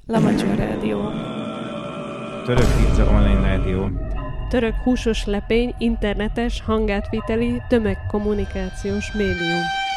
Lamacsa Rádió. Török pizza online rádió. Török húsos lepény internetes hangátviteli tömegkommunikációs médium.